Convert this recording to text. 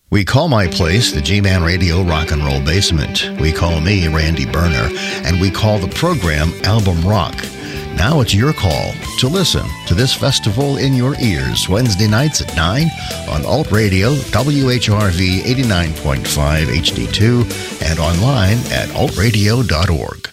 We call my place the G-Man Radio Rock and Roll Basement. We call me Randy Berner, and we call the program Album Rock. Now it's your call to listen to this festival in your ears, Wednesday nights at 9 on Alt Radio, WHRV 89.5 HD2, and online at altradio.org.